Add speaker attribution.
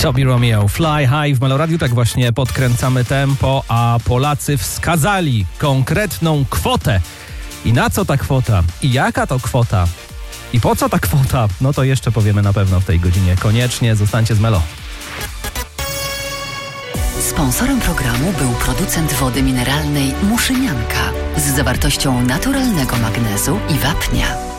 Speaker 1: Toby Romeo, Fly High w Meloradiu. Tak właśnie podkręcamy tempo, a Polacy wskazali konkretną kwotę. I na co ta kwota? I jaka to kwota? I po co ta kwota? No to jeszcze powiemy na pewno w tej godzinie. Koniecznie zostańcie z Melo.
Speaker 2: Sponsorem programu był producent wody mineralnej Muszynianka z zawartością naturalnego magnezu i wapnia.